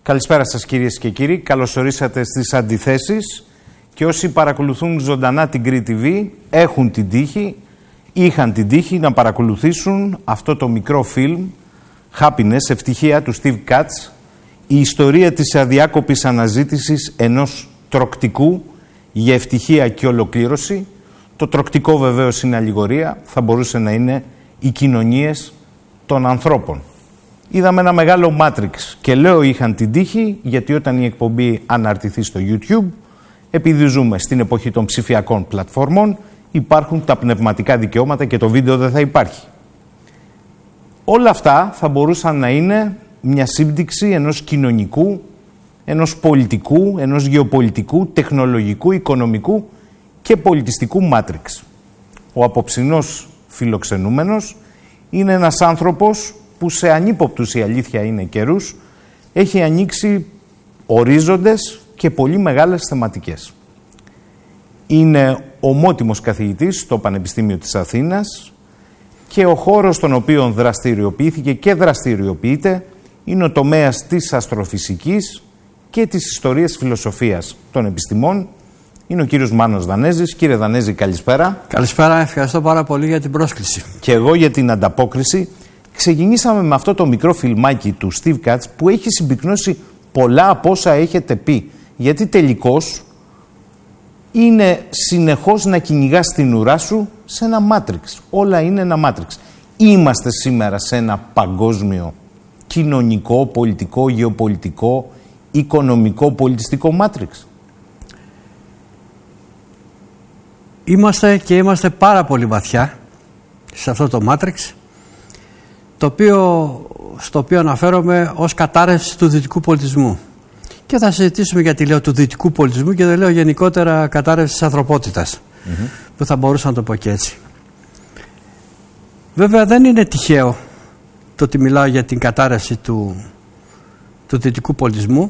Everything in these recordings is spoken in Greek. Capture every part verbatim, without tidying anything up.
Καλησπέρα σας κυρίες και κύριοι, καλώς ορίσατε στις Αντιθέσεις και όσοι παρακολουθούν ζωντανά την Κρήτη τι βι έχουν την τύχη, είχαν την τύχη να παρακολουθήσουν αυτό το μικρό φιλμ Happiness, ευτυχία του Steve Katz, η ιστορία της αδιάκοπης αναζήτησης ενός τροκτικού για ευτυχία και ολοκλήρωση. Το τροκτικό βεβαίως είναι αλληγορία, θα μπορούσε να είναι οι κοινωνίες των ανθρώπων. Είδαμε ένα μεγάλο Matrix και λέω είχαν την τύχη γιατί όταν η εκπομπή αναρτηθεί στο YouTube, επειδή ζούμε στην εποχή των ψηφιακών πλατφόρμων, υπάρχουν τα πνευματικά δικαιώματα και το βίντεο δεν θα υπάρχει. Όλα αυτά θα μπορούσαν να είναι μια σύμπτυξη ενός κοινωνικού, ενός πολιτικού, ενός γεωπολιτικού, τεχνολογικού, οικονομικού και πολιτιστικού Matrix. Ο απόψινός φιλοξενούμενος είναι ένας άνθρωπος που σε ανύποπτους, η αλήθεια είναι, καιρούς έχει ανοίξει ορίζοντες και πολύ μεγάλες θεματικές. Είναι ομότιμος καθηγητής στο Πανεπιστήμιο της Αθήνας και ο χώρος στον οποίο δραστηριοποιήθηκε και δραστηριοποιείται είναι ο τομέας της αστροφυσικής και της ιστορίας φιλοσοφίας των επιστημών. Είναι ο κύριος Μάνος Δανέζης. Κύριε Δανέζη, καλησπέρα. Καλησπέρα, ευχαριστώ πάρα πολύ για την πρόσκληση. Και εγώ για την ανταπόκριση. Ξεκινήσαμε με αυτό το μικρό φιλμάκι του Steve Katz που έχει συμπυκνώσει πολλά από όσα έχετε πει. Γιατί τελικώς είναι συνεχώς να κυνηγάς την ουρά σου σε ένα Matrix. Όλα είναι ένα Matrix. Είμαστε σήμερα σε ένα παγκόσμιο κοινωνικό, πολιτικό, γεωπολιτικό, οικονομικό, πολιτιστικό Matrix. Είμαστε και είμαστε πάρα πολύ βαθιά σε αυτό το Matrix, το οποίο, στο οποίο αναφέρομαι ως κατάρρευση του δυτικού πολιτισμού. Και θα συζητήσουμε γιατί λέω του δυτικού πολιτισμού και δεν λέω γενικότερα κατάρρευση της ανθρωπότητας, mm-hmm. που θα μπορούσα να το πω και έτσι. Βέβαια δεν είναι τυχαίο το ότι μιλάω για την κατάρρευση του, του δυτικού πολιτισμού,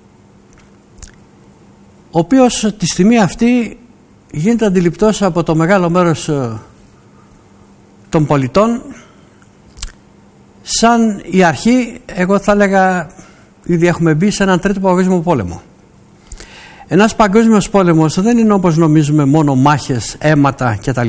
ο οποίος τη στιγμή αυτή γίνεται αντιληπτός από το μεγάλο μέρος των πολιτών σαν η αρχή, εγώ θα έλεγα, ήδη έχουμε μπει σε έναν τρίτο παγκόσμιο πόλεμο. Ένας παγκόσμιος πόλεμος δεν είναι όπως νομίζουμε μόνο μάχες, αίματα κτλ.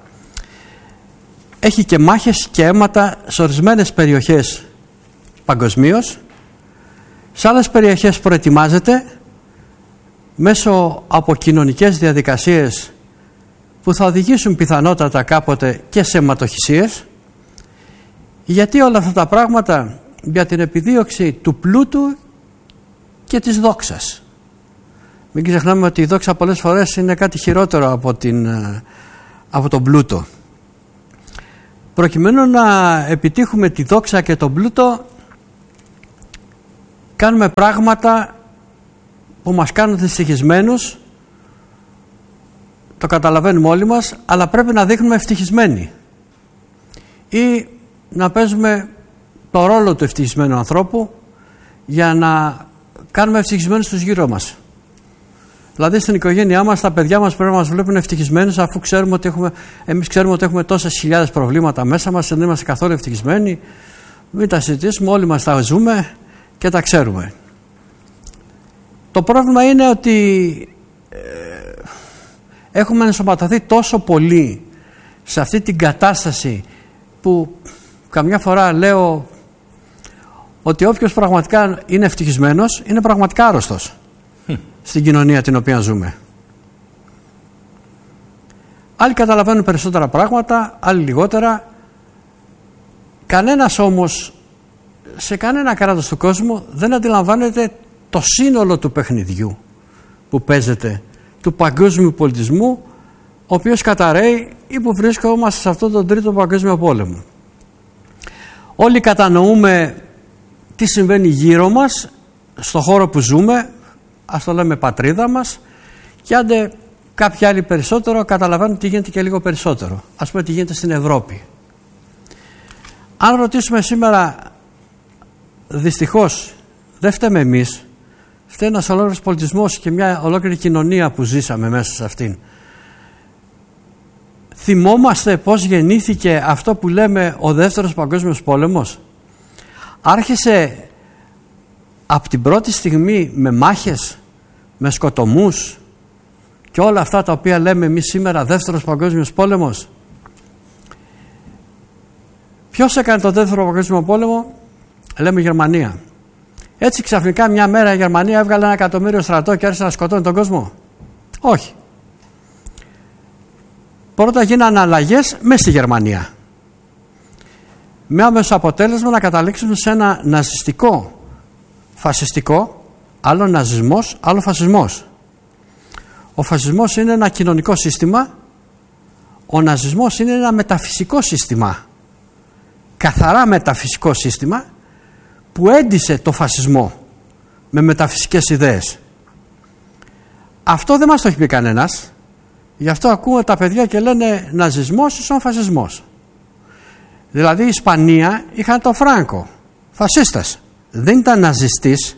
Έχει και μάχες και αίματα σε ορισμένες περιοχές παγκοσμίως. Σε άλλες περιοχές προετοιμάζεται μέσω από κοινωνικές διαδικασίες που θα οδηγήσουν πιθανότατα κάποτε και σε αιματοχυσίες. Γιατί όλα αυτά τα πράγματα? Για την επιδίωξη του πλούτου και της δόξας. Μην ξεχνάμε ότι η δόξα πολλές φορές είναι κάτι χειρότερο από, την, από τον πλούτο. Προκειμένου να επιτύχουμε τη δόξα και τον πλούτο, κάνουμε πράγματα που μας κάνουν δυστυχισμένους, το καταλαβαίνουμε όλοι μας, αλλά πρέπει να δείχνουμε ευτυχισμένοι ή να παίζουμε το ρόλο του ευτυχισμένου ανθρώπου για να κάνουμε ευτυχισμένους τους γύρω μας. Δηλαδή στην οικογένειά μας τα παιδιά μας πρέπει να μας βλέπουν ευτυχισμένους, αφού ξέρουμε ότι έχουμε, εμείς ξέρουμε ότι έχουμε τόσες χιλιάδες προβλήματα μέσα μας, δεν είμαστε καθόλου ευτυχισμένοι. Μην τα συζητήσουμε, όλοι μας τα ζούμε και τα ξέρουμε. Το πρόβλημα είναι ότι ε, έχουμε ενσωματωθεί τόσο πολύ σε αυτή την κατάσταση που καμιά φορά λέω ότι όποιος πραγματικά είναι ευτυχισμένος είναι πραγματικά άρρωστος hm. στην κοινωνία την οποία ζούμε. Άλλοι καταλαβαίνουν περισσότερα πράγματα, άλλοι λιγότερα. Κανένας όμως σε κανένα κράτος του κόσμου δεν αντιλαμβάνεται το σύνολο του παιχνιδιού που παίζεται, του παγκόσμιου πολιτισμού, ο οποίος καταρρέει ή που βρίσκομαστε σε αυτόν τον τρίτο παγκόσμιο πόλεμο. Όλοι κατανοούμε τι συμβαίνει γύρω μας, στο χώρο που ζούμε, ας το λέμε πατρίδα μας, και άντε κάποιοι άλλοι περισσότερο καταλαβαίνουν τι γίνεται και λίγο περισσότερο. Ας πούμε τι γίνεται στην Ευρώπη. Αν ρωτήσουμε σήμερα, δυστυχώς δεν φταίμε εμείς, φταίει ένας ολόκληρος πολιτισμός και μια ολόκληρη κοινωνία που ζήσαμε μέσα σε αυτήν. Θυμόμαστε πώς γεννήθηκε αυτό που λέμε ο Δεύτερος Παγκόσμιος Πόλεμος? Άρχισε, θυμόμαστε πώς γεννήθηκε αυτό που λέμε ο Δεύτερος Παγκόσμιος Πόλεμος. Άρχισε, θυμόμαστε πώς γεννήθηκε αυτό που λέμε ο Δεύτερος Παγκόσμιος Πόλεμος. Άρχισε, θυμόμαστε πώς γεννήθηκε αυτό που λέμε ο Δεύτερος Παγκόσμιος Πόλεμος. Άρχισε από την πρώτη στιγμή με μάχες, με σκοτωμούς και όλα αυτά τα οποία λέμε εμείς σήμερα δεύτερος παγκόσμιος πόλεμος. Ποιος έκανε το δεύτερο παγκόσμιο πόλεμο? Λέμε Γερμανία. Έτσι ξαφνικά μια μέρα η Γερμανία έβγαλε ένα εκατομμύριο στρατό και άρχισε να σκοτώνει τον κόσμο? Όχι. Πρώτα γίνανε αλλαγές μέσα στη Γερμανία, με άμεσο αποτέλεσμα να καταλήξουμε σε ένα ναζιστικό, φασιστικό, άλλο ναζισμός, άλλο φασισμός. Ο φασισμός είναι ένα κοινωνικό σύστημα, ο ναζισμός είναι ένα μεταφυσικό σύστημα, καθαρά μεταφυσικό σύστημα, που έντισε το φασισμό με μεταφυσικές ιδέες. Αυτό δεν μας το έχει πει κανένας. Γι' αυτό ακούω τα παιδιά και λένε ναζισμός ίσον φασισμός. Δηλαδή η Ισπανία είχαν τον Φράνκο, φασίστας, δεν ήταν ναζιστής.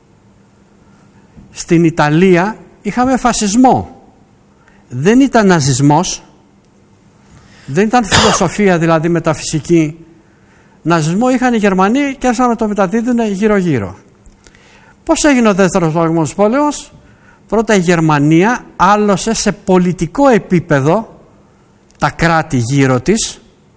Στην Ιταλία είχαμε φασισμό, δεν ήταν ναζισμός, δεν ήταν φιλοσοφία δηλαδή μεταφυσική. Ναζισμό είχαν οι Γερμανοί και άρχισαν να το μεταδίδουν γύρω γύρω. Πώς έγινε ο δεύτερος παγκόσμιος πόλεμος? Πρώτα η Γερμανία άλωσε σε πολιτικό επίπεδο τα κράτη γύρω της.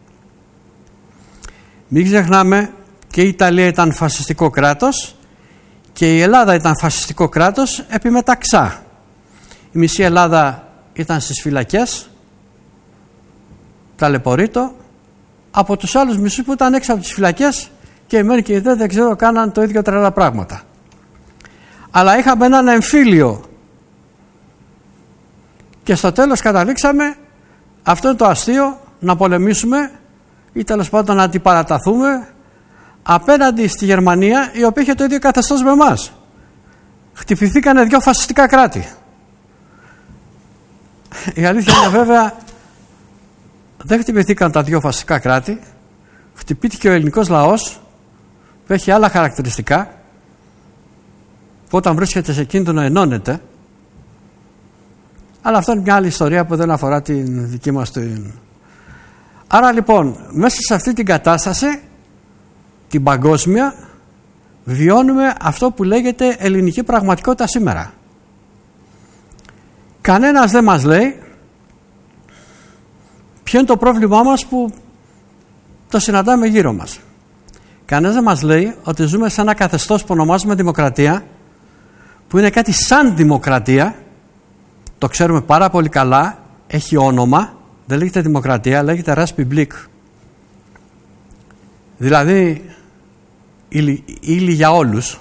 Μην ξεχνάμε, και η Ιταλία ήταν φασιστικό κράτος και η Ελλάδα ήταν φασιστικό κράτος επί μεταξά. Η μισή Ελλάδα ήταν στις φυλακές, ταλαιπωρείτο, από τους άλλους μισούς που ήταν έξω από τις φυλακές και οι μεν και οι δε δεν ξέρω κάναν το ίδιο τρελά πράγματα. Αλλά είχαμε έναν εμφύλιο και στο τέλος καταλήξαμε, αυτό είναι το αστείο, να πολεμήσουμε ή τέλος πάντων να αντιπαραταθούμε απέναντι στη Γερμανία, η οποία είχε το ίδιο καθεστώς με εμάς. Χτυπηθήκανε δύο φασιστικά κράτη. Η αλήθεια είναι βέβαια, δεν χτυπηθήκαν τα δύο φασιστικά κράτη, χτυπήθηκε ο ελληνικός λαός που έχει άλλα χαρακτηριστικά, που όταν βρίσκεται σε κίνδυνο ενώνεται. Αλλά αυτό είναι μια άλλη ιστορία που δεν αφορά την δική μας την... Άρα λοιπόν, μέσα σε αυτή την κατάσταση, την παγκόσμια, βιώνουμε αυτό που λέγεται ελληνική πραγματικότητα σήμερα. Κανένας δεν μας λέει ποιο είναι το πρόβλημά μας που το συναντάμε γύρω μας. Κανένας δεν μας λέει ότι ζούμε σε ένα καθεστώς που ονομάζουμε δημοκρατία, που είναι κάτι σαν δημοκρατία, το ξέρουμε πάρα πολύ καλά, έχει όνομα, δεν λέγεται δημοκρατία, λέγεται Ρεσπιμπλίκ. Δηλαδή ύλη για όλους.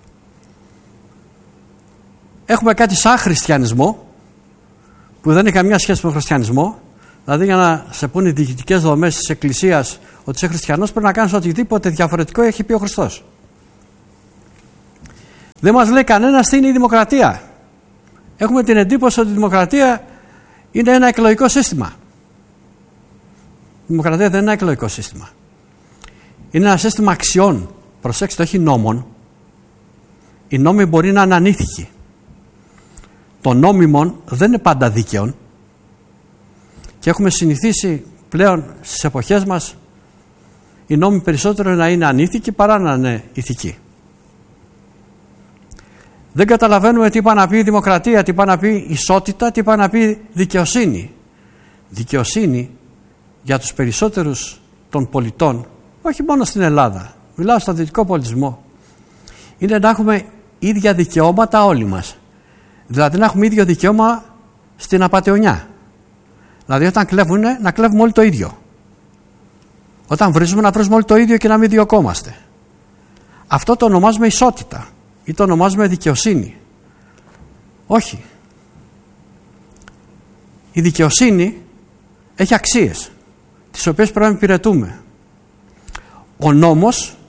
Έχουμε κάτι σαν χριστιανισμό, που δεν έχει καμία σχέση με τον χριστιανισμό. Δηλαδή για να σε πούν οι διοικητικές δομές της Εκκλησίας ότι είσαι χριστιανός, πρέπει να κάνεις οτιδήποτε διαφορετικό έχει πει ο Χριστός. Δεν μας λέει κανένας τι είναι η δημοκρατία. Έχουμε την εντύπωση ότι η δημοκρατία είναι ένα εκλογικό σύστημα. Η δημοκρατία δεν είναι ένα εκλογικό σύστημα. Είναι ένα σύστημα αξιών. Προσέξτε, όχι νόμων. Οι νόμοι μπορεί να είναι ανήθικοι. Το νόμιμον δεν είναι πάντα δίκαιο. Και έχουμε συνηθίσει πλέον στις εποχές μας οι νόμοι περισσότερο να είναι ανήθικοι παρά να είναι ηθικοί. Δεν καταλαβαίνουμε τι είπα να πει δημοκρατία, τι είπα να πει ισότητα, τι είπα να πει δικαιοσύνη. Δικαιοσύνη για τους περισσότερους των πολιτών, όχι μόνο στην Ελλάδα, μιλάω στον δυτικό πολιτισμό, είναι να έχουμε ίδια δικαιώματα όλοι μας. Δηλαδή να έχουμε ίδιο δικαίωμα στην απατεωνιά. Δηλαδή όταν κλέβουνε, να κλέβουμε όλοι το ίδιο. Όταν βρίζουμε, να βρίζουμε όλοι το ίδιο και να μην διωκόμαστε. Αυτό το ονομάζουμε ισότητα ή το ονομάζουμε δικαιοσύνη. Όχι. Η δικαιοσύνη έχει αξίες, τις οποίες πρέπει να υπηρετούμε. Ο νόμος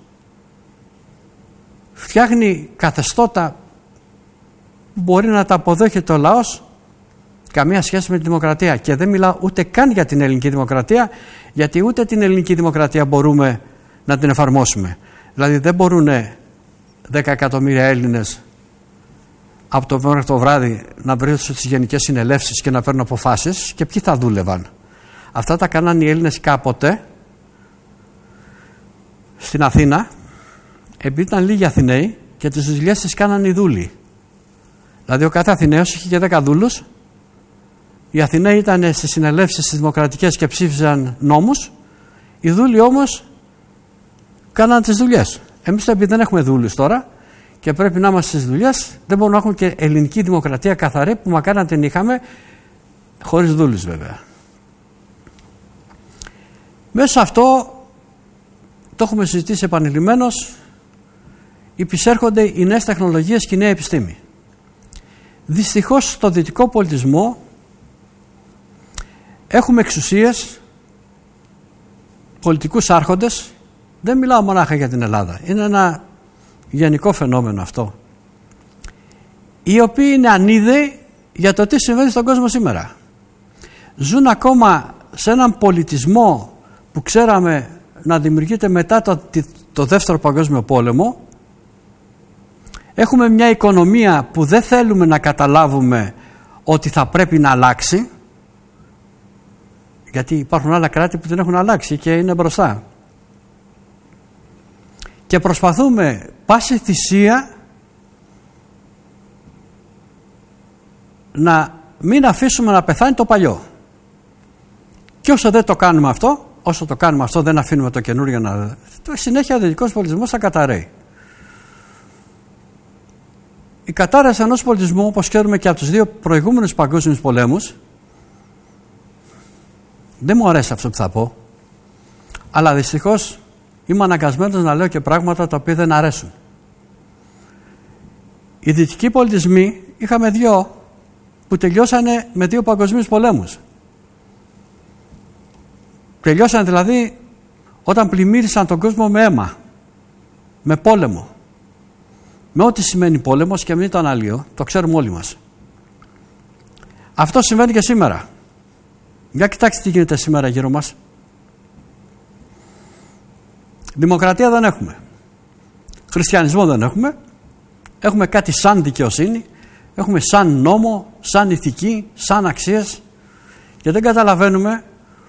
φτιάχνει καθεστώτα που μπορεί να τα αποδέχεται ο λαός, καμία σχέση με τη δημοκρατία. Και δεν μιλάω ούτε καν για την ελληνική δημοκρατία, γιατί ούτε την ελληνική δημοκρατία μπορούμε να την εφαρμόσουμε. Δηλαδή δεν μπορούν δέκα εκατομμύρια Έλληνες από το πρωί μέχρι το βράδυ να βρίσκονται στις γενικές συνελεύσεις και να παίρνουν αποφάσεις, και ποιοι θα δούλευαν. Αυτά τα κάναν οι Έλληνες κάποτε στην Αθήνα, επειδή ήταν λίγοι Αθηναίοι και τις δουλειές τις κάνανε οι δούλοι. Δηλαδή ο κάθε Αθηναίος είχε και δέκα δούλους. Οι Αθηναίοι ήταν στις συνελεύσεις στις δημοκρατικές και ψήφιζαν νόμους. Οι δούλοι όμως κάνανε τις δουλειές. Εμείς επειδή δεν έχουμε δούλους τώρα και πρέπει να είμαστε στις δουλειές, δεν μπορούμε να έχουμε και ελληνική δημοκρατία καθαρή που μακάρι να την είχαμε, χωρίς δούλους βέβαια. Μέσα σε αυτό, το έχουμε συζητήσει επανειλημμένως, υπησέρχονται οι νέες τεχνολογίες και η νέα επιστήμη. Δυστυχώς στο δυτικό πολιτισμό έχουμε εξουσίες, πολιτικούς άρχοντες, δεν μιλάω μονάχα για την Ελλάδα, είναι ένα γενικό φαινόμενο αυτό, οι οποίοι είναι ανίδεοι για το τι συμβαίνει στον κόσμο σήμερα. Ζουν ακόμα σε έναν πολιτισμό που ξέραμε να δημιουργείται μετά το, το δεύτερο παγκόσμιο πόλεμο. Έχουμε μια οικονομία που δεν θέλουμε να καταλάβουμε ότι θα πρέπει να αλλάξει, γιατί υπάρχουν άλλα κράτη που δεν έχουν αλλάξει και είναι μπροστά. Και προσπαθούμε πάση θυσία να μην αφήσουμε να πεθάνει το παλιό. Και όσο δεν το κάνουμε αυτό, όσο το κάνουμε αυτό δεν αφήνουμε το καινούριο να... Το συνέχεια ο δυτικός πολιτισμός θα καταρρέει. Η κατάρρευση ενός πολιτισμού, όπως ξέρουμε και από τους δύο προηγούμενους παγκόσμιους πολέμους, δεν μου αρέσει αυτό που θα πω, αλλά δυστυχώς είμαι αναγκασμένος να λέω και πράγματα τα οποία δεν αρέσουν. Οι δυτικοί πολιτισμοί είχαμε δύο που τελειώσανε με δύο παγκοσμίους πολέμους. Τελειώσανε δηλαδή όταν πλημμύρισαν τον κόσμο με αίμα, με πόλεμο. Με ό,τι σημαίνει πόλεμος και μην το αναλύω, το ξέρουμε όλοι μας. Αυτό συμβαίνει και σήμερα. Για κοιτάξτε τι γίνεται σήμερα γύρω μας. Δημοκρατία δεν έχουμε. Χριστιανισμό δεν έχουμε. Έχουμε κάτι σαν δικαιοσύνη. Έχουμε σαν νόμο, σαν ηθική, σαν αξίες. Και δεν καταλαβαίνουμε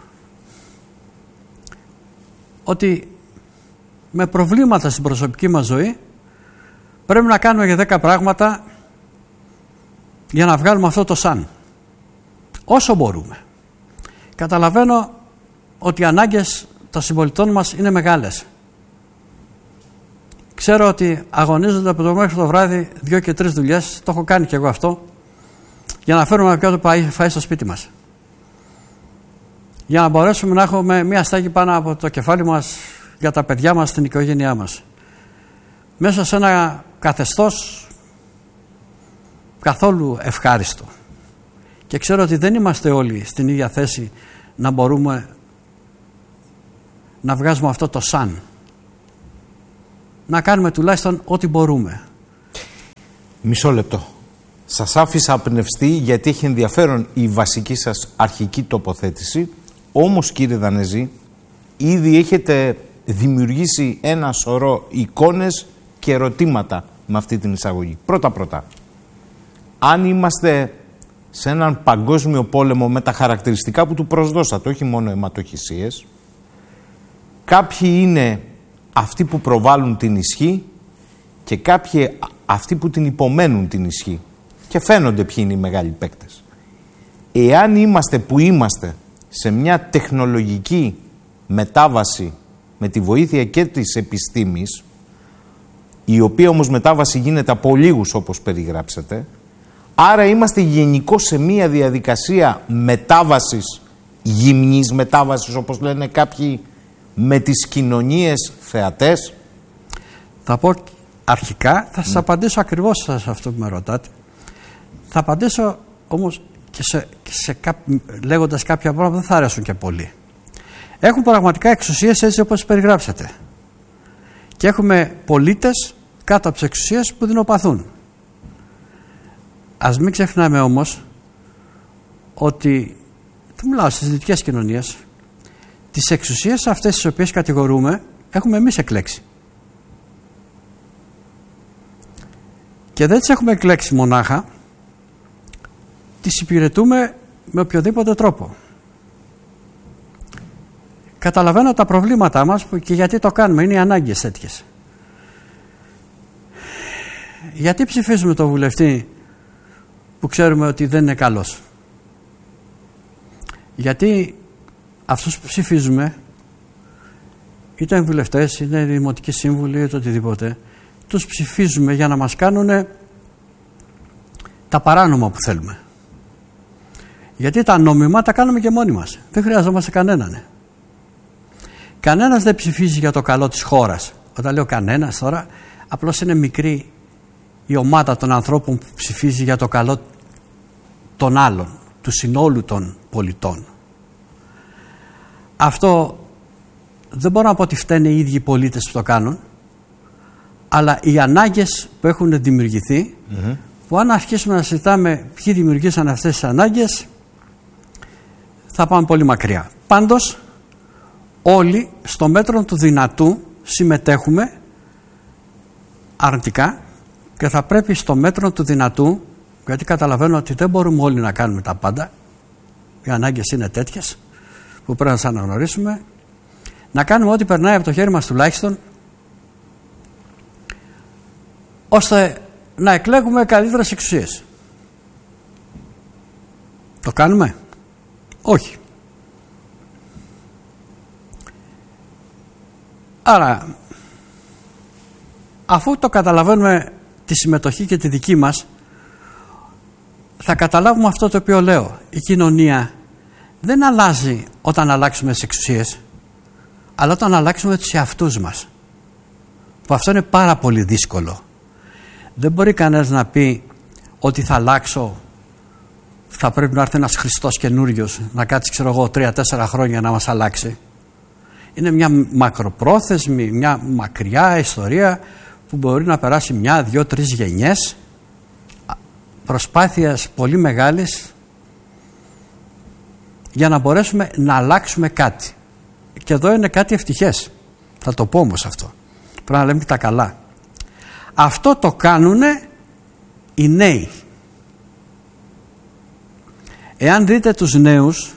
ότι με προβλήματα στην προσωπική μας ζωή πρέπει να κάνουμε για δέκα πράγματα για να βγάλουμε αυτό το σαν. Όσο μπορούμε. Καταλαβαίνω ότι οι ανάγκες των συμπολιτών μας είναι μεγάλες. Ξέρω ότι αγωνίζονται από το μέχρι το βράδυ δύο και τρεις δουλειές, το έχω κάνει και εγώ αυτό, για να φέρουμε κάποιο το φαΐ στο σπίτι μας. Για να μπορέσουμε να έχουμε μία στέγη πάνω από το κεφάλι μας για τα παιδιά μας, την οικογένειά μας. Μέσα σε ένα καθεστώς καθόλου ευχάριστο. Και ξέρω ότι δεν είμαστε όλοι στην ίδια θέση να μπορούμε να βγάζουμε αυτό το σαν. Να κάνουμε τουλάχιστον ό,τι μπορούμε. Μισό λεπτό. Σας άφησα απνευστή γιατί έχει ενδιαφέρον η βασική σας αρχική τοποθέτηση. Όμως κύριε Δανεζή, ήδη έχετε δημιουργήσει ένα σωρό εικόνες και ερωτήματα με αυτή την εισαγωγή. Πρώτα-πρώτα, αν είμαστε σε έναν παγκόσμιο πόλεμο με τα χαρακτηριστικά που του προσδώσατε, όχι μόνο αιματοχυσίες, κάποιοι είναι αυτοί που προβάλλουν την ισχύ και κάποιοι αυτοί που την υπομένουν την ισχύ. Και φαίνονται ποιοι είναι οι μεγάλοι παίκτες. Εάν είμαστε που είμαστε σε μια τεχνολογική μετάβαση με τη βοήθεια και της επιστήμης, η οποία όμως μετάβαση γίνεται από λίγους όπως περιγράψατε, άρα είμαστε γενικώς σε μια διαδικασία μετάβασης, γυμνής μετάβασης όπως λένε κάποιοι, με τις κοινωνίες θεατές. Θα πω αρχικά, θα σας mm. απαντήσω ακριβώς σε αυτό που με ρωτάτε. Θα απαντήσω όμως και, σε, και σε κά, λέγοντας κάποια πράγματα που δεν θα αρέσουν και πολύ. Έχουν πραγματικά εξουσίες έτσι όπως περιγράψατε. Και έχουμε πολίτες κάτω από τις εξουσίες που δεινοπαθούν. Ας μην ξεχνάμε όμως ότι, δεν μιλάω στις δυτικές κοινωνίες, τις εξουσίες αυτές τις οποίες κατηγορούμε έχουμε εμείς εκλέξει. Και δεν τις έχουμε εκλέξει μονάχα, τις υπηρετούμε με οποιοδήποτε τρόπο. Καταλαβαίνω τα προβλήματά μας και γιατί το κάνουμε, είναι οι ανάγκες τέτοιες. γιατί ψηφίζουμε τον βουλευτή που ξέρουμε ότι δεν είναι καλός? Γιατί αυτούς που ψηφίζουμε, είτε βουλευτές, είτε δημοτικοί σύμβουλοι, είτε οτιδήποτε, τους ψηφίζουμε για να μας κάνουν τα παράνομα που θέλουμε. Γιατί τα νόμιμα τα κάνουμε και μόνοι μας. Δεν χρειαζόμαστε κανέναν. Κανένας δεν ψηφίζει για το καλό της χώρας. Όταν λέω κανένας τώρα, απλώς είναι μικρή η ομάδα των ανθρώπων που ψηφίζει για το καλό των άλλων, του συνόλου των πολιτών. Αυτό δεν μπορώ να πω ότι φταίνε οι ίδιοι οι πολίτες που το κάνουν, αλλά οι ανάγκες που έχουν δημιουργηθεί, mm-hmm. που αν αρχίσουμε να συζητάμε ποιοι δημιουργήσαν αυτές τις ανάγκες, θα πάμε πολύ μακριά. Πάντως, όλοι στο μέτρο του δυνατού συμμετέχουμε αρνητικά και θα πρέπει στο μέτρο του δυνατού, γιατί καταλαβαίνω ότι δεν μπορούμε όλοι να κάνουμε τα πάντα, οι ανάγκες είναι τέτοιες που πρέπει να τις αναγνωρίσουμε, να κάνουμε ό,τι περνάει από το χέρι μας τουλάχιστον, ώστε να εκλέγουμε καλύτερες εξουσίες. Το κάνουμε? Όχι. Άρα, αφού το καταλαβαίνουμε τη συμμετοχή και τη δική μας, θα καταλάβουμε αυτό το οποίο λέω. Η κοινωνία δεν αλλάζει όταν αλλάξουμε τις εξουσίες, αλλά όταν αλλάξουμε τους εαυτούς μας. Που αυτό είναι πάρα πολύ δύσκολο. Δεν μπορεί κανένας να πει ότι θα αλλάξω, θα πρέπει να έρθει ένας Χριστός καινούριος να κάτσει, ξέρω εγώ, τρία-τέσσερα χρόνια να μας αλλάξει. Είναι μια μακροπρόθεσμη, μια μακριά ιστορία που μπορεί να περάσει μια, δυο, τρεις γενιές προσπάθειας πολύ μεγάλης για να μπορέσουμε να αλλάξουμε κάτι. Και εδώ είναι κάτι ευτυχές. Θα το πω όμως αυτό. Πρέπει να λέμε και τα καλά. Αυτό το κάνουν οι νέοι. Εάν δείτε τους νέους,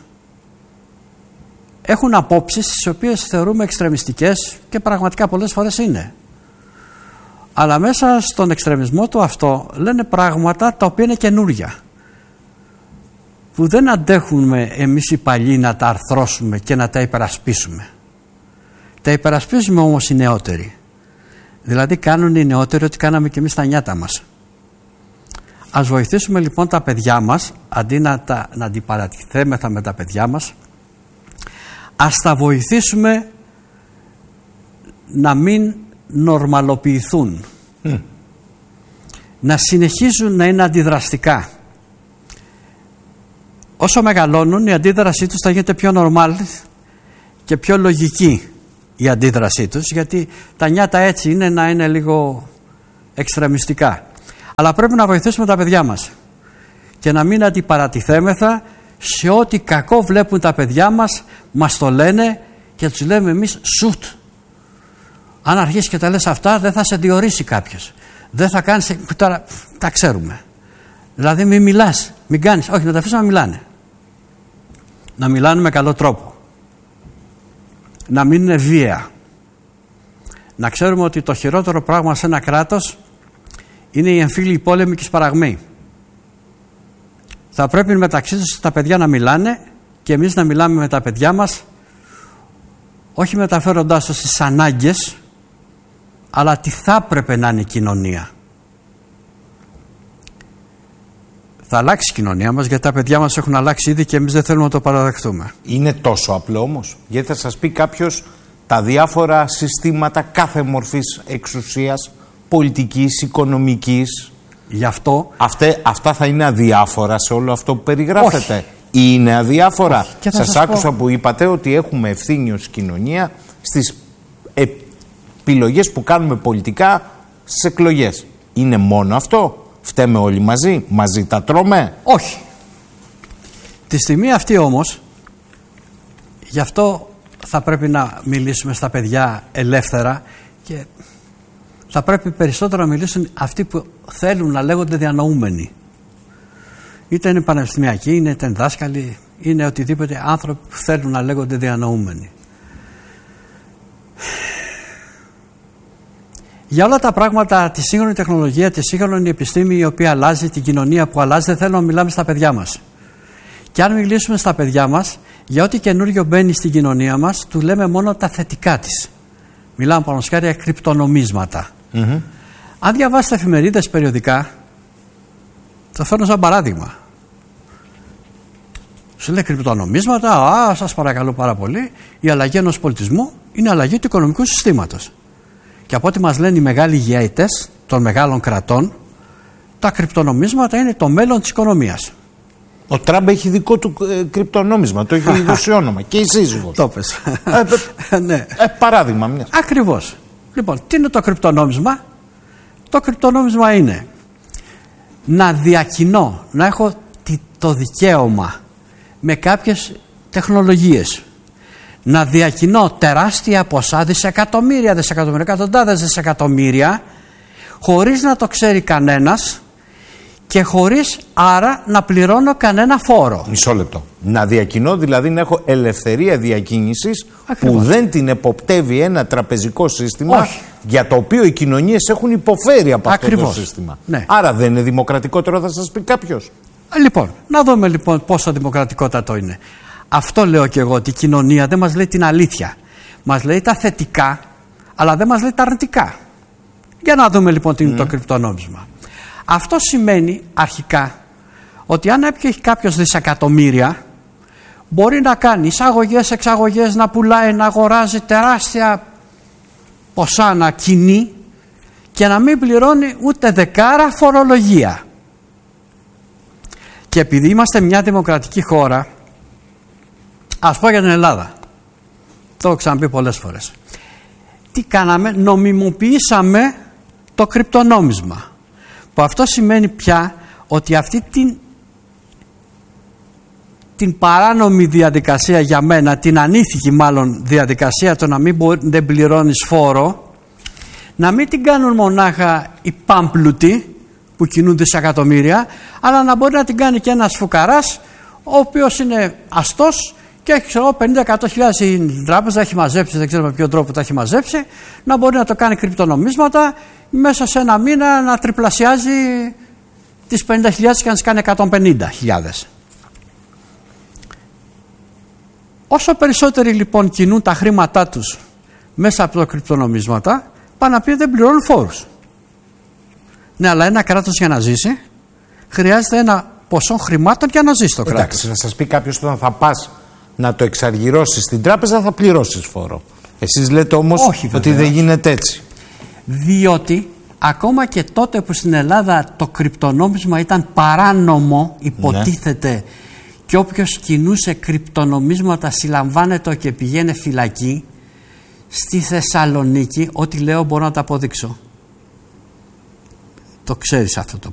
έχουν απόψεις τις οποίες θεωρούμε εξτρεμιστικές και πραγματικά πολλές φορές είναι. Αλλά μέσα στον εξτρεμισμό του αυτό λένε πράγματα τα οποία είναι καινούρια, που δεν αντέχουμε εμείς οι παλιοί να τα αρθρώσουμε και να τα υπερασπίσουμε. Τα υπερασπίζουμε όμως οι νεότεροι. Δηλαδή κάνουν οι νεότεροι ό,τι κάναμε και εμείς τα νιάτα μας. Ας βοηθήσουμε λοιπόν τα παιδιά μας, αντί να, τα, να αντιπαρατηθέμεθα με τα παιδιά μας, ας τα βοηθήσουμε να μην νορμαλοποιηθούν, mm. να συνεχίζουν να είναι αντιδραστικά. Όσο μεγαλώνουν, η αντίδρασή τους θα γίνεται πιο νορμάλ και πιο λογική η αντίδρασή τους, γιατί τα νιάτα έτσι είναι να είναι λίγο εξτρεμιστικά. Αλλά πρέπει να βοηθήσουμε τα παιδιά μας και να μην αντιπαρατηθέμεθα σε ό,τι κακό βλέπουν τα παιδιά μας, μας το λένε και τους λέμε εμείς σουτ. Αν αρχίσεις και τα λες αυτά, δεν θα σε διορίσει κάποιος. Δεν θα κάνεις, τώρα τα ξέρουμε. Δηλαδή μην μιλάς, μην κάνεις, όχι, να τα αφήσουμε να μιλάνε. Να μιλάνε με καλό τρόπο. Να μην είναι βία. Να ξέρουμε ότι το χειρότερο πράγμα σε ένα κράτος είναι η εμφύλιοι πόλεμοι και η σπαραγμή. Θα πρέπει μεταξύ τους τα παιδιά να μιλάνε και εμείς να μιλάμε με τα παιδιά μας, όχι μεταφέροντάς τους τις ανάγκες, αλλά τι θα έπρεπε να είναι η κοινωνία. Θα αλλάξει η κοινωνία μας, γιατί τα παιδιά μας έχουν αλλάξει ήδη και εμείς δεν θέλουμε να το παραδεχτούμε. Είναι τόσο απλό όμως? Γιατί θα σας πει κάποιος τα διάφορα συστήματα κάθε μορφής εξουσίας, πολιτικής, οικονομικής. Γι' αυτό... Αυτέ, αυτά θα είναι αδιάφορα σε όλο αυτό που περιγράφετε? Όχι. Ή είναι αδιάφορα? Σας, σας άκουσα πω... που είπατε ότι έχουμε ευθύνη ως κοινωνία στις επιλογές που κάνουμε πολιτικά στις εκλογές. Είναι μόνο αυτό? Φταίμε όλοι μαζί? Μαζί τα τρώμε? Όχι. Τη στιγμή αυτή όμως, γι' αυτό θα πρέπει να μιλήσουμε στα παιδιά ελεύθερα και θα πρέπει περισσότερο να μιλήσουν αυτοί που θέλουν να λέγονται διανοούμενοι. Είτε είναι πανεπιστημιακοί, είτε είναι δάσκαλοι, είναι οτιδήποτε άνθρωποι που θέλουν να λέγονται διανοούμενοι. Για όλα τα πράγματα, τη σύγχρονη τεχνολογία, τη σύγχρονη επιστήμη η οποία αλλάζει, την κοινωνία που αλλάζει, δεν θέλουμε να μιλάμε στα παιδιά μας. Και αν μιλήσουμε στα παιδιά μας, για ό,τι καινούριο μπαίνει στην κοινωνία μας, του λέμε μόνο τα θετικά της. Μιλάμε πάνω σκάρια για κρυπτονομίσματα. Mm-hmm. Αν διαβάσετε εφημερίδες περιοδικά, θα φέρνω σαν παράδειγμα. Σου λέει κρυπτονομίσματα, α, σας παρακαλώ πάρα πολύ, η αλλαγή ενός πολιτισμού είναι αλλαγή του οικονομικού συστήματος. Και από ό,τι μας λένε οι μεγάλοι ηγέτες των μεγάλων κρατών, τα κρυπτονομίσματα είναι το μέλλον της οικονομίας. Ο Τραμπ έχει δικό του ε, κρυπτονόμισμα, το έχει δώσει όνομα και η σύζυγος. Το πες. ε, ναι. ε, παράδειγμα μια. Ακριβώς. Λοιπόν, τι είναι το κρυπτονόμισμα? Το κρυπτονόμισμα είναι να διακινώ, να έχω το δικαίωμα με κάποιες τεχνολογίες να διακινώ τεράστια ποσά, δισεκατομμύρια, δισεκατομμύρια, εκατοντάδες δισεκατομμύρια, χωρίς να το ξέρει κανένας και χωρίς άρα να πληρώνω κανένα φόρο. Μισό λεπτό. Να διακινώ, δηλαδή να έχω ελευθερία διακίνησης. Ακριβώς. Που δεν την εποπτεύει ένα τραπεζικό σύστημα. Όχι. Για το οποίο οι κοινωνίες έχουν υποφέρει από αυτό. Ακριβώς. Το σύστημα. Ναι. Άρα δεν είναι δημοκρατικότερο, θα σας πει κάποιος. Λοιπόν, να δούμε λοιπόν πόσο δημοκρατικότατο είναι. Αυτό λέω και εγώ, ότι η κοινωνία δεν μας λέει την αλήθεια. Μας λέει τα θετικά, αλλά δεν μας λέει τα αρνητικά. Για να δούμε λοιπόν τι είναι mm. το κρυπτονόμισμα. Αυτό σημαίνει αρχικά ότι αν έχει κάποιος δισεκατομμύρια, μπορεί να κάνει εισαγωγές, εξαγωγές, να πουλάει, να αγοράζει τεράστια ποσά, να κινεί και να μην πληρώνει ούτε δεκάρα φορολογία. Και επειδή είμαστε μια δημοκρατική χώρα, ας πω για την Ελλάδα, το έχω ξαναπεί πολλές φορές, τι κάναμε? Νομιμοποιήσαμε το κρυπτονόμισμα, που αυτό σημαίνει πια ότι αυτή την, την παράνομη διαδικασία, για μένα την ανήθικη μάλλον διαδικασία, το να μην μπορεί, δεν πληρώνεις φόρο, να μην την κάνουν μονάχα οι πάμπλουτοι που κινούν δισεκατομμύρια, αλλά να μπορεί να την κάνει και ένας φουκαράς ο οποίος είναι αστός και έχει ξέρω πενήντα με εκατό χιλιάδες η τράπεζα, έχει μαζέψει, δεν ξέρω με ποιον τρόπο τα έχει μαζέψει, να μπορεί να το κάνει κρυπτονομίσματα, μέσα σε ένα μήνα να τριπλασιάζει τις πενήντα χιλιάδες και να τις κάνει εκατόν πενήντα χιλιάδες. Όσο περισσότεροι λοιπόν κινούν τα χρήματά τους μέσα από τα κρυπτονομίσματα, πάνε να πει δεν πληρώνουν φόρους. Ναι, αλλά ένα κράτος για να ζήσει χρειάζεται ένα ποσό χρημάτων για να ζήσει το κράτος. Εντάξει, να σας πει κάποιος όταν θα πας να το εξαργυρώσεις στην τράπεζα θα πληρώσεις φόρο. Εσείς λέτε όμως όχι, ότι δεν γίνεται έτσι. Διότι ακόμα και τότε που στην Ελλάδα το κρυπτονόμισμα ήταν παράνομο, υποτίθεται, ναι, και όποιος κινούσε κρυπτονομίσματα συλλαμβάνεται και πηγαίνει φυλακή, στη Θεσσαλονίκη, ό,τι λέω μπορώ να το αποδείξω. Το ξέρεις αυτό το